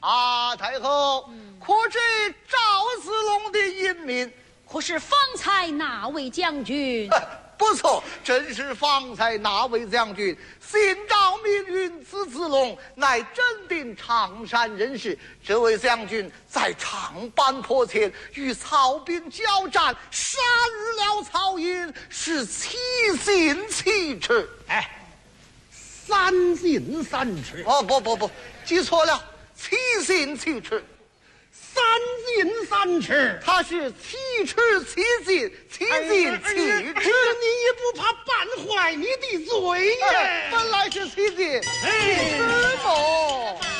太后，可知赵子龙的英名？ 可是方才那位将军？ 不错，正是方才那位将军。姓赵名云，字子龙，乃正定常山人士。这位将军在长坂坡前与曹兵交战，杀入了曹营，是七进七尺。 哎，3进3尺。 哦，不，记错了，7进7尺。 3进3尺， 他是7尺7进，7进7尺。 你也不怕绊坏你的嘴呀？ 本来是7进7尺么？